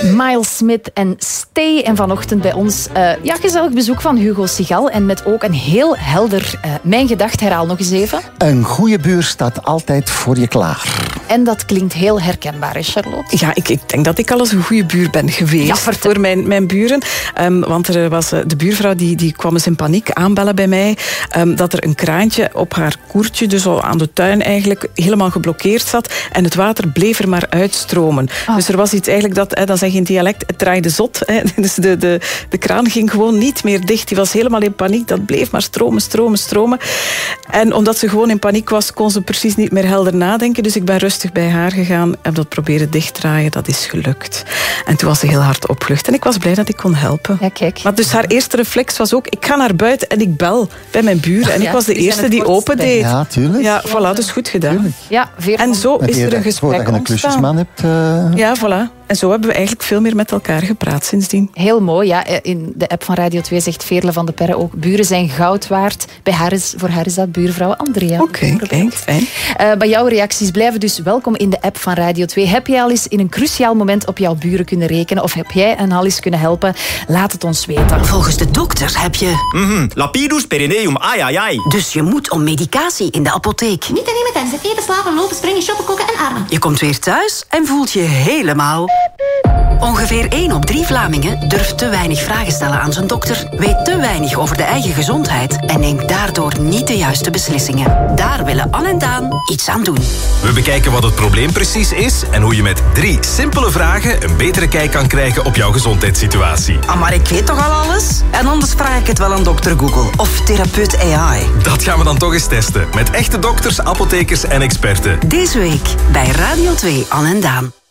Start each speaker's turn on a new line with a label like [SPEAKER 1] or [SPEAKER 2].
[SPEAKER 1] Miles Smith en Stay. En vanochtend bij ons gezellig bezoek van Hugo Sigal. En met ook een heel helder mijn gedacht. Herhaal nog eens even.
[SPEAKER 2] Een goede buur staat altijd voor je klaar.
[SPEAKER 1] En dat klinkt heel herkenbaar, hè, Charlotte?
[SPEAKER 3] Ja, ik denk dat ik al eens een goede buur ben geweest voor mijn buren. Want er was de buurvrouw die kwam eens in paniek aanbellen bij mij. Dat er een kraantje op haar koertje, dus al aan de tuin eigenlijk, helemaal geblokkeerd zat. En het water bleef er maar uitstromen. Dus er was iets eigenlijk dat zeg je in dialect, het draaide zot. Hè. Dus de kraan ging gewoon niet meer dicht. Die was helemaal in paniek. Dat bleef maar stromen. En omdat ze gewoon in paniek was, kon ze precies niet meer helder nadenken. Dus ik ben rustig bij haar gegaan, heb dat proberen dichtdraaien. Dat is gelukt. En toen was ze heel hard opgelucht. En ik was blij dat ik kon helpen.
[SPEAKER 1] Ja, kijk.
[SPEAKER 3] Maar dus haar eerste reflex was ook, ik ga naar buiten en ik bel bij mijn buren. En ik was de eerste die open deed.
[SPEAKER 2] Ja, tuurlijk.
[SPEAKER 3] Ja, voilà, dus goed gedaan.
[SPEAKER 1] Ja,
[SPEAKER 3] en zo is er een gesprek
[SPEAKER 2] dat je een klusjesman hebt.
[SPEAKER 3] Ja, voilà. En zo hebben we eigenlijk veel meer met elkaar gepraat sindsdien.
[SPEAKER 1] Heel mooi, ja. In de app van Radio 2 zegt Veerle van de Perre ook, buren zijn goud waard. Voor haar is dat buurvrouw Andrea.
[SPEAKER 3] Oké, kijk, fijn.
[SPEAKER 1] Bij jouw reacties blijven dus welkom in de app van Radio 2. Heb jij al eens in een cruciaal moment op jouw buren kunnen rekenen? Of heb jij hen al eens kunnen helpen? Laat het ons weten.
[SPEAKER 4] Volgens de dokters heb je...
[SPEAKER 5] Lapidus perineum, ai.
[SPEAKER 4] Dus je moet om medicatie in de apotheek.
[SPEAKER 6] Niet te nemen tijdens het eten, slapen, lopen, springen, shoppen, koken en armen.
[SPEAKER 4] Je komt weer thuis en voelt je helemaal... Ongeveer 1 op 3 Vlamingen durft te weinig vragen stellen aan zijn dokter, weet te weinig over de eigen gezondheid en neemt daardoor niet de juiste beslissingen. Daar willen Anne en Daan iets aan doen.
[SPEAKER 7] We bekijken wat het probleem precies is en hoe je met 3 simpele vragen een betere kijk kan krijgen op jouw gezondheidssituatie.
[SPEAKER 4] Maar ik weet toch al alles? En anders vraag ik het wel aan dokter Google of therapeut AI.
[SPEAKER 7] Dat gaan we dan toch eens testen met echte dokters, apothekers en experten.
[SPEAKER 4] Deze week bij Radio 2 Anne en Daan.